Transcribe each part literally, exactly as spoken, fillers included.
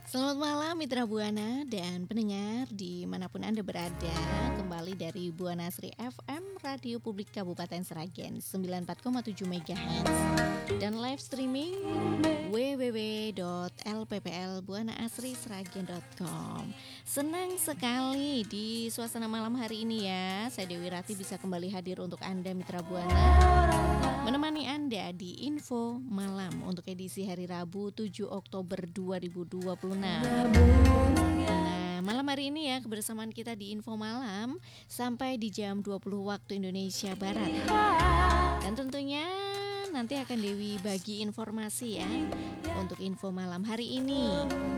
Selamat malam Mitra Buana dan pendengar dimanapun Anda berada. Kembali dari Buana Asri F M, Radio Publik Kabupaten Sragen sembilan puluh empat koma tujuh megahertz dan live streaming w w w titik l p p l buana asri sragen titik com. Senang sekali di suasana malam hari ini ya. Saya Dewi Rati bisa kembali hadir untuk Anda Mitra Buana, menemani Anda di Info Malam untuk edisi hari Rabu tujuh Oktober dua ribu dua puluh enam. Nah, malam hari ini ya kebersamaan kita di Info Malam sampai di jam dua puluh waktu Indonesia Barat. Dan tentunya nanti akan Dewi bagi informasi ya untuk Info Malam hari ini.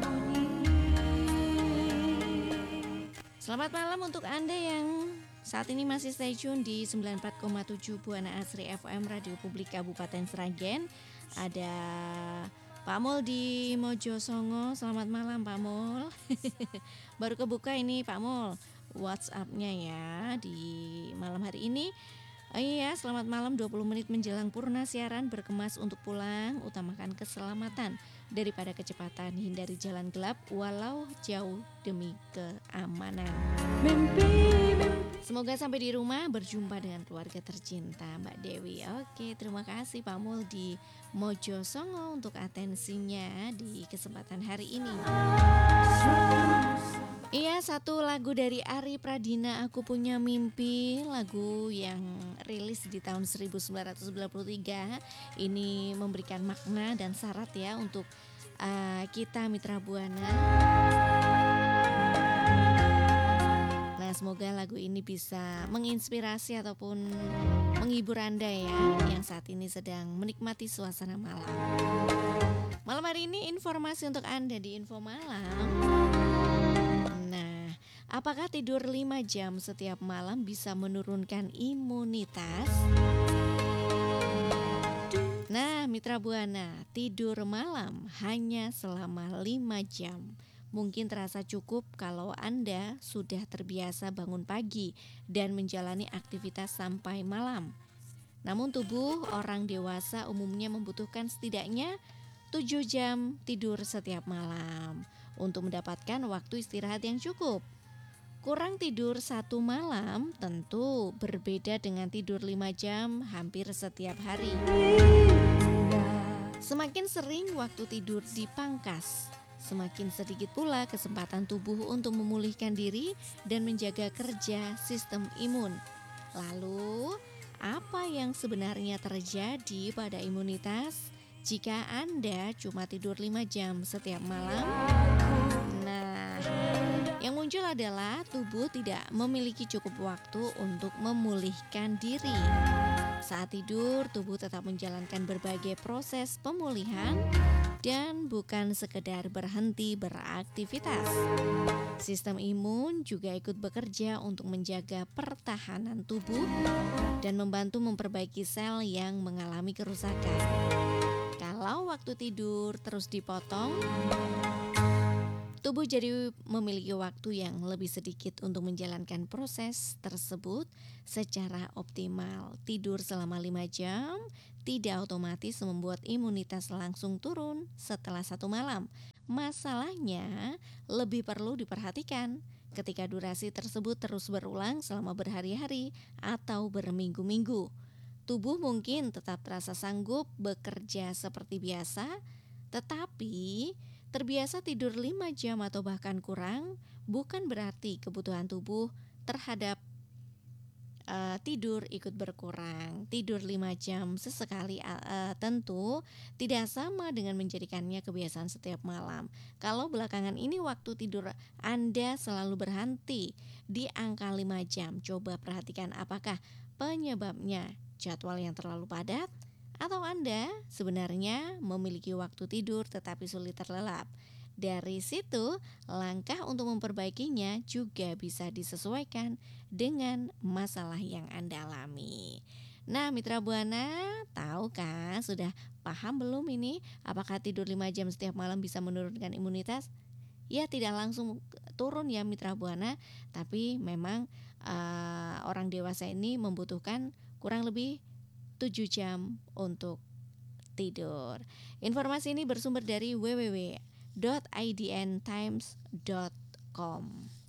Selamat malam untuk Anda yang saat ini masih stay tune di sembilan puluh empat koma tujuh Buana Asri F M, Radio Publik Kabupaten Sragen. Ada Pak Mul di Mojosongo. Selamat malam Pak Mul. Baru kebuka ini Pak Mul WhatsApp-nya ya di malam hari ini. Oh iya, selamat malam. Dua puluh menit menjelang purna siaran, berkemas untuk pulang, utamakan keselamatan daripada kecepatan, hindari jalan gelap walau jauh demi keamanan. Semoga sampai di rumah berjumpa dengan keluarga tercinta Mbak Dewi. Oke, terima kasih Pak Mul di Mojosongo untuk atensinya di kesempatan hari ini. Iya, satu lagu dari Ari Pradina, Aku Punya Mimpi, lagu yang rilis di tahun seribu sembilan ratus sembilan puluh tiga. Ini memberikan makna dan syarat ya untuk uh, kita Mitra Buana. Nah, semoga lagu ini bisa menginspirasi ataupun menghibur Anda ya yang saat ini sedang menikmati suasana malam. Malam hari ini informasi untuk Anda di Info Malam. Nah, apakah tidur lima jam setiap malam bisa menurunkan imunitas? Nah, Mitra Buana, tidur malam hanya selama lima jam. Mungkin terasa cukup kalau Anda sudah terbiasa bangun pagi dan menjalani aktivitas sampai malam. Namun tubuh orang dewasa umumnya membutuhkan setidaknya tujuh jam tidur setiap malam untuk mendapatkan waktu istirahat yang cukup. Kurang tidur satu malam tentu berbeda dengan tidur lima jam hampir setiap hari. Semakin sering waktu tidur dipangkas, semakin sedikit pula kesempatan tubuh untuk memulihkan diri dan menjaga kerja sistem imun. Lalu, apa yang sebenarnya terjadi pada imunitas jika Anda cuma tidur lima jam setiap malam? Nah, yang muncul adalah tubuh tidak memiliki cukup waktu untuk memulihkan diri. Saat tidur, tubuh tetap menjalankan berbagai proses pemulihan dan bukan sekedar berhenti beraktivitas. Sistem imun juga ikut bekerja untuk menjaga pertahanan tubuh dan membantu memperbaiki sel yang mengalami kerusakan. Kalau waktu tidur terus dipotong, tubuh jadi memiliki waktu yang lebih sedikit untuk menjalankan proses tersebut secara optimal. Tidur selama lima jam tidak otomatis membuat imunitas langsung turun setelah satu malam. Masalahnya lebih perlu diperhatikan ketika durasi tersebut terus berulang selama berhari-hari atau berminggu-minggu. Tubuh mungkin tetap terasa sanggup bekerja seperti biasa, tetapi terbiasa tidur lima jam atau bahkan kurang bukan berarti kebutuhan tubuh terhadap uh, tidur ikut berkurang. Tidur lima jam sesekali uh, tentu tidak sama dengan menjadikannya kebiasaan setiap malam. Kalau belakangan ini waktu tidur Anda selalu berhenti di angka lima jam, coba perhatikan apakah penyebabnya jadwal yang terlalu padat, atau Anda sebenarnya memiliki waktu tidur tetapi sulit terlelap. Dari situ, langkah untuk memperbaikinya juga bisa disesuaikan dengan masalah yang Anda alami. Nah, Mitra Buana, tahu kan? Sudah paham belum ini? Apakah tidur lima jam setiap malam bisa menurunkan imunitas? Ya, tidak langsung turun ya Mitra Buana, tapi memang uh, orang dewasa ini membutuhkan kurang lebih tujuh jam untuk tidur. Informasi ini bersumber dari w w w dot i d n times dot com.